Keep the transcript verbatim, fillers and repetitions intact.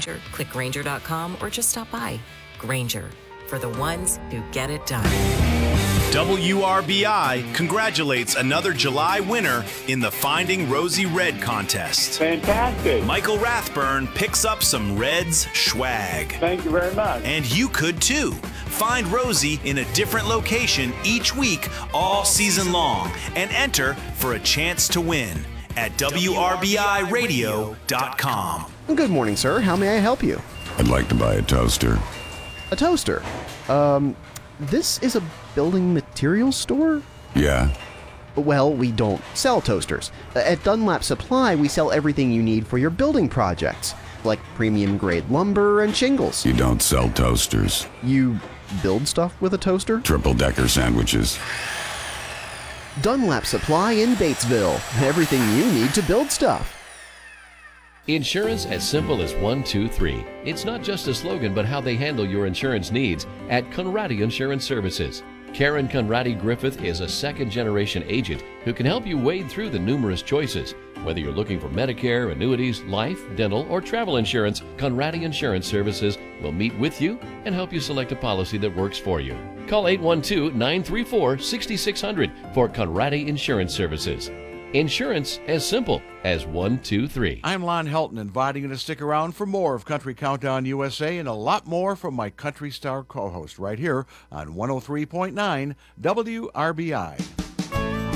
Grainger, click Grainger dot com, or just stop by. Grainger, for the ones who get it done. W R B I congratulates another July winner in the Finding Rosie Red contest. Fantastic. Michael Rathburn picks up some Reds swag. Thank you very much. And you could too. Find Rosie in a different location each week all season long and enter for a chance to win at W R B I radio dot com. Good morning, sir. How may I help you? I'd like to buy a toaster. A toaster? Um, this is a building materials store? Yeah. Well, we don't sell toasters. At Dunlap Supply, we sell everything you need for your building projects, like premium grade lumber and shingles. You don't sell toasters. You build stuff with a toaster? Triple decker sandwiches. Dunlap Supply in Batesville. Everything you need to build stuff. Insurance as simple as one, two, three. It's not just a slogan, but how they handle your insurance needs at Conradi Insurance Services. Karen Conradi Griffith is a second-generation agent who can help you wade through the numerous choices. Whether you're looking for Medicare, annuities, life, dental, or travel insurance, Conradi Insurance Services will meet with you and help you select a policy that works for you. Call eight one two, nine three four, six six zero zero for Conradi Insurance Services. Insurance as simple as one, two, three. I'm Lon Helton, inviting you to stick around for more of Country Countdown U S A and a lot more from my Country Star co-host right here on one oh three point nine W R B I.